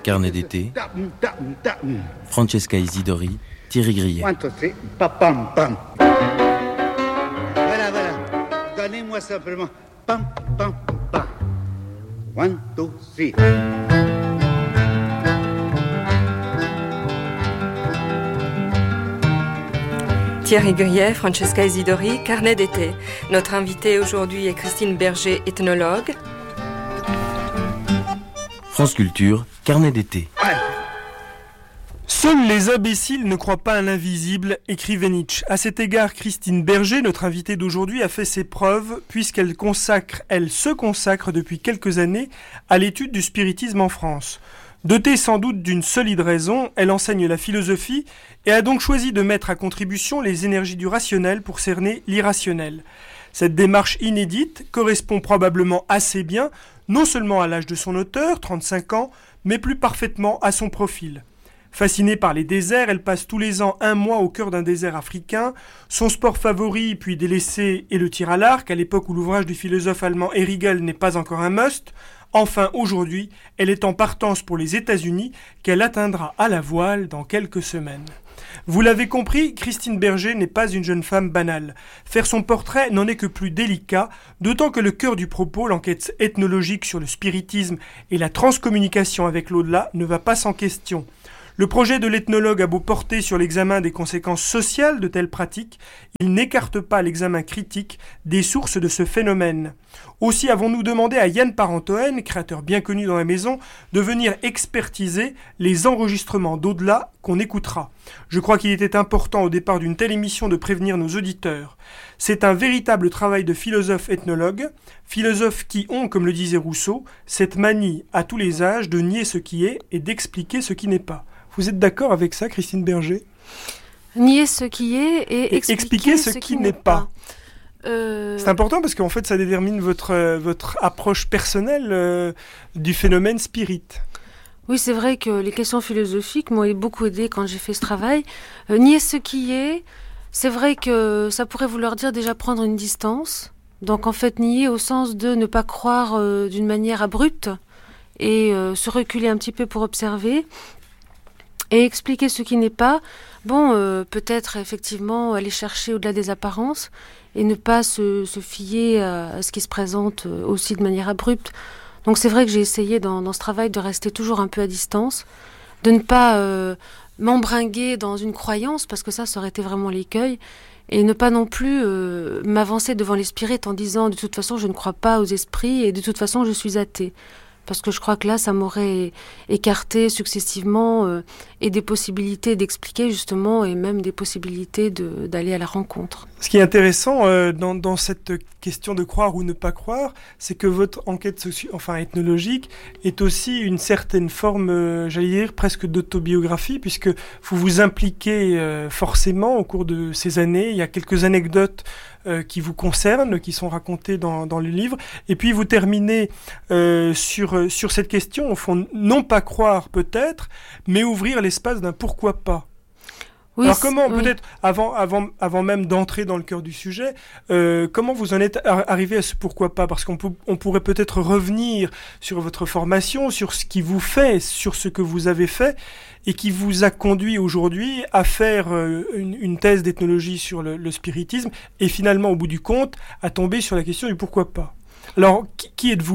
Carnet d'été, Francesca Isidori, Thierry Grillet. Voilà. Donnez-moi simplement. Pam, pam, pam. 1, 2, 3. Thierry Grillet, Francesca Isidori, Carnet d'été. Notre invitée aujourd'hui est Christine Berger, ethnologue. France Culture, Carnet d'été. Seuls les imbéciles ne croient pas à l'invisible, écrivait Nietzsche. À cet égard, Christine Berger, notre invitée d'aujourd'hui, a fait ses preuves puisqu'elle se consacre depuis quelques années à l'étude du spiritisme en France. Dotée sans doute d'une solide raison, elle enseigne la philosophie et a donc choisi de mettre à contribution les énergies du rationnel pour cerner l'irrationnel. Cette démarche inédite correspond probablement assez bien, non seulement à l'âge de son auteur, 35 ans, mais plus parfaitement à son profil. Fascinée par les déserts, elle passe tous les ans 1 mois au cœur d'un désert africain. Son sport favori, puis délaissé, est le tir à l'arc, à l'époque où l'ouvrage du philosophe allemand Erigel n'est pas encore un must. Enfin, aujourd'hui, elle est en partance pour les États-Unis, qu'elle atteindra à la voile dans quelques semaines. Vous l'avez compris, Christine Berger n'est pas une jeune femme banale. Faire son portrait n'en est que plus délicat, d'autant que le cœur du propos, l'enquête ethnologique sur le spiritisme et la transcommunication avec l'au-delà, ne va pas sans question. Le projet de l'ethnologue a beau porter sur l'examen des conséquences sociales de telles pratiques, il n'écarte pas l'examen critique des sources de ce phénomène. Aussi avons-nous demandé à Yann Parentoen, créateur bien connu dans la maison, de venir expertiser les enregistrements d'au-delà qu'on écoutera. Je crois qu'il était important au départ d'une telle émission de prévenir nos auditeurs. C'est un véritable travail de philosophe-ethnologue, philosophes qui ont, comme le disait Rousseau, cette manie à tous les âges de nier ce qui est et d'expliquer ce qui n'est pas. Vous êtes d'accord avec ça, Christine Berger ? Nier ce qui est et expliquer ce qui n'est pas. C'est important parce qu'en fait, ça détermine votre approche personnelle du phénomène spirit. Oui, c'est vrai que les questions philosophiques m'ont beaucoup aidé quand j'ai fait ce travail. Nier ce qui est, c'est vrai que ça pourrait vouloir dire déjà prendre une distance. Donc en fait, nier au sens de ne pas croire d'une manière abrupte et se reculer un petit peu pour observer. Et expliquer ce qui n'est pas, peut-être effectivement aller chercher au-delà des apparences et ne pas se fier à ce qui se présente aussi de manière abrupte. Donc c'est vrai que j'ai essayé dans ce travail de rester toujours un peu à distance, de ne pas m'embringuer dans une croyance, parce que ça aurait été vraiment l'écueil, et ne pas non plus m'avancer devant les spirites en disant de toute façon je ne crois pas aux esprits et de toute façon je suis athée. Parce que je crois que là, ça m'aurait écarté successivement et des possibilités d'expliquer justement et même des possibilités d'aller à la rencontre. Ce qui est intéressant dans cette question de croire ou ne pas croire, c'est que votre enquête ethnologique est aussi une certaine forme, j'allais dire, presque d'autobiographie, puisque vous vous impliquez forcément au cours de ces années. Il y a quelques anecdotes qui vous concernent, qui sont racontées dans le livre. Et puis vous terminez sur cette question, au fond, non pas croire peut-être, mais ouvrir l'espace d'un pourquoi pas. Oui, alors comment, peut-être, avant même d'entrer dans le cœur du sujet, comment vous en êtes arrivé à ce pourquoi pas ? Parce qu'on pourrait peut-être revenir sur votre formation, sur ce qui vous fait, sur ce que vous avez fait, et qui vous a conduit aujourd'hui à faire une thèse d'ethnologie sur le spiritisme, et finalement, au bout du compte, à tomber sur la question du pourquoi pas. Alors, qui êtes-vous ?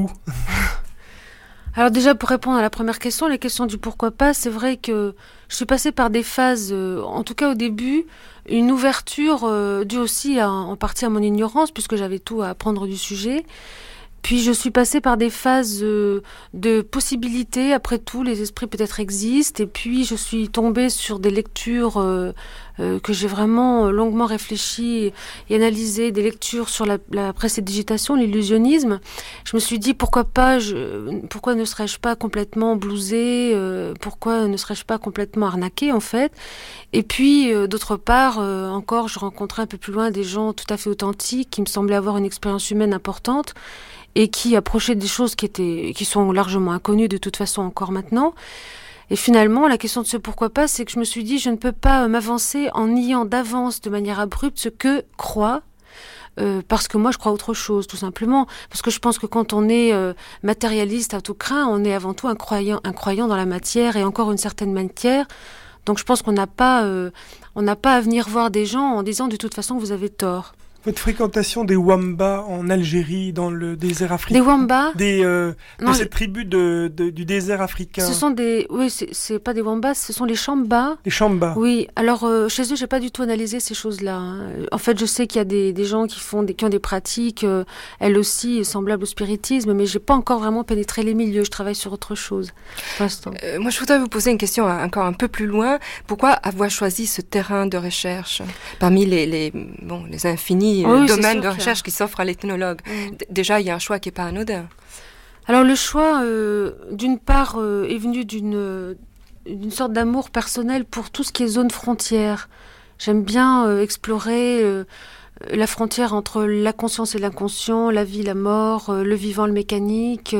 Alors déjà, pour répondre à la première question, la question du pourquoi pas, c'est vrai que je suis passée par des phases, en tout cas au début, une ouverture due aussi en partie à mon ignorance, puisque j'avais tout à apprendre du sujet. Puis je suis passée par des phases de possibilités. Après tout, les esprits peut-être existent. Et puis je suis tombée sur des lectures que j'ai vraiment longuement réfléchi et analysé, des lectures sur la prestidigitation, l'illusionnisme. Je me suis dit pourquoi ne serais-je pas complètement blousée, pourquoi ne serais-je pas complètement arnaquée en fait. Et puis d'autre part, encore, je rencontrais un peu plus loin des gens tout à fait authentiques qui me semblaient avoir une expérience humaine importante et qui approchaient des choses qui sont largement inconnues de toute façon encore maintenant. Et finalement, la question de ce pourquoi pas, c'est que je me suis dit, je ne peux pas m'avancer en niant d'avance de manière abrupte ce que croient parce que moi je crois autre chose, tout simplement. Parce que je pense que quand on est matérialiste à tout craint, on est avant tout un croyant dans la matière et encore une certaine matière. Donc je pense qu'on n'a pas à venir voir des gens en disant de toute façon vous avez tort. Votre fréquentation des Wamba en Algérie, dans le désert africain. Des Wamba de cette tribu du désert africain. Ce sont c'est pas des Wamba, ce sont les Chamba. Les Chamba. Oui, alors chez eux, j'ai pas du tout analysé ces choses-là. Hein. En fait, je sais qu'il y a des gens qui ont des pratiques, elles aussi, semblables au spiritisme, mais j'ai pas encore vraiment pénétré les milieux. Je travaille sur autre chose pour l'instant. Moi, je voudrais vous poser une question encore un peu plus loin. Pourquoi avoir choisi ce terrain de recherche parmi les infinis domaines de recherche qui s'offrent à l'ethnologue? Déjà, il y a un choix qui n'est pas anodin. Alors le choix, d'une part, est venu d'une sorte d'amour personnel pour tout ce qui est zone frontière. J'aime bien explorer la frontière entre la conscience et l'inconscient, la vie, la mort, le vivant, le mécanique.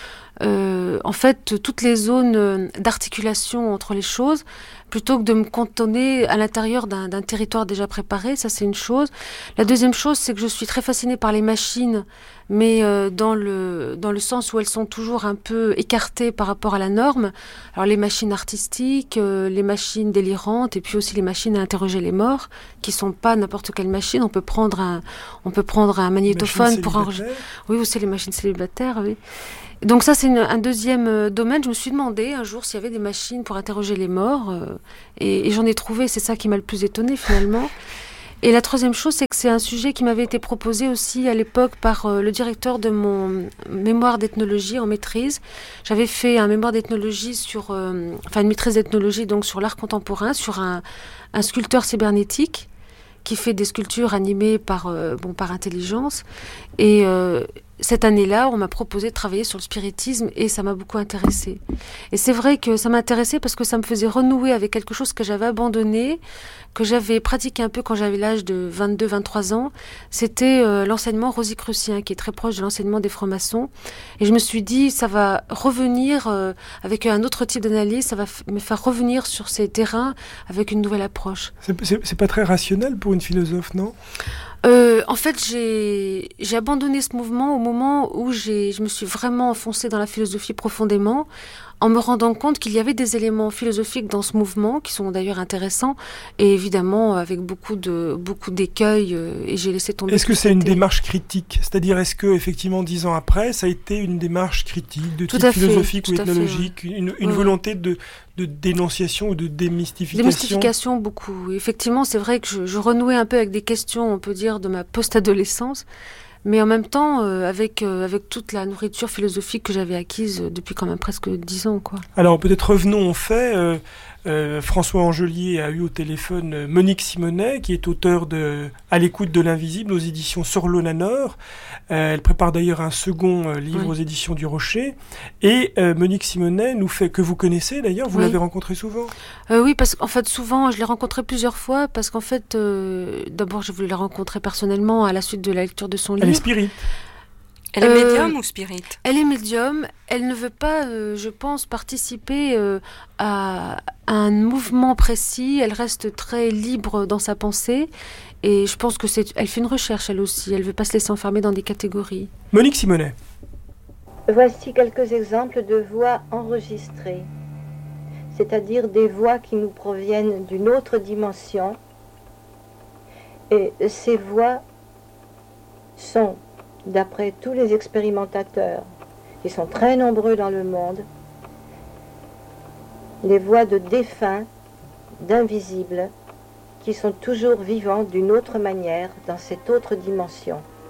En fait, toutes les zones d'articulation entre les choses, plutôt que de me cantonner à l'intérieur d'un territoire déjà préparé, ça c'est une chose. La deuxième chose, c'est que je suis très fascinée par les machines, mais dans le sens où elles sont toujours un peu écartées par rapport à la norme. Alors les machines artistiques, les machines délirantes, et puis aussi les machines à interroger les morts, qui sont pas n'importe quelle machine. On peut prendre un magnétophone pour enregistrer. Oui, aussi les machines célibataires, oui. Donc ça, c'est un deuxième domaine. Je me suis demandé un jour s'il y avait des machines pour interroger les morts, et j'en ai trouvé. C'est ça qui m'a le plus étonnée finalement. Et la troisième chose, c'est que c'est un sujet qui m'avait été proposé aussi à l'époque par le directeur de mon mémoire d'ethnologie en maîtrise. J'avais fait un mémoire d'ethnologie une maîtrise d'ethnologie donc sur l'art contemporain, sur un sculpteur cybernétique qui fait des sculptures animées par intelligence. Et cette année-là, on m'a proposé de travailler sur le spiritisme et ça m'a beaucoup intéressée. Et c'est vrai que ça m'a intéressée parce que ça me faisait renouer avec quelque chose que j'avais abandonné, que j'avais pratiqué un peu quand j'avais l'âge de 22-23 ans. C'était l'enseignement rosicrucien, qui est très proche de l'enseignement des francs-maçons. Et je me suis dit, ça va revenir avec un autre type d'analyse, ça va me faire revenir sur ces terrains avec une nouvelle approche. C'est pas très rationnel pour une philosophe, non ? En fait, j'ai abandonné ce mouvement au moment où je me suis vraiment enfoncée dans la philosophie profondément, en me rendant compte qu'il y avait des éléments philosophiques dans ce mouvement qui sont d'ailleurs intéressants et évidemment avec beaucoup d'écueils et j'ai laissé tomber. Est-ce que c'est une démarche critique ? C'est-à-dire, est-ce que effectivement 10 ans après, ça a été une démarche critique de type philosophique ou ethnologique, une volonté de dénonciation ou de démystification ? Démystification, beaucoup. Effectivement, c'est vrai que je renouais un peu avec des questions, on peut dire, de ma post-adolescence. Mais en même temps, avec toute la nourriture philosophique que j'avais acquise depuis quand même presque 10 ans, quoi. Alors peut-être revenons au fait. François Angelier a eu au téléphone Monique Simonet, qui est auteure de À l'écoute de l'invisible aux éditions Sorlo-Nanor. Elle prépare d'ailleurs un second livre aux éditions du Rocher. Et Monique Simonet que vous connaissez d'ailleurs, vous l'avez rencontrée souvent ? Oui, parce qu'en fait souvent, je l'ai rencontrée plusieurs fois, parce qu'en fait, d'abord j'ai voulu la rencontrer personnellement à la suite de la lecture de son livre. Elle est spirit. Elle est médium ou spirit ? Elle est médium. Elle ne veut pas, je pense, participer à un mouvement précis. Elle reste très libre dans sa pensée. Et je pense elle fait une recherche, elle aussi. Elle ne veut pas se laisser enfermer dans des catégories. Monique Simonet. Voici quelques exemples de voix enregistrées. C'est-à-dire des voix qui nous proviennent d'une autre dimension. Et ces voix sont, d'après tous les expérimentateurs, qui sont très nombreux dans le monde, les voix de défunts, d'invisibles, qui sont toujours vivants d'une autre manière dans cette autre dimension.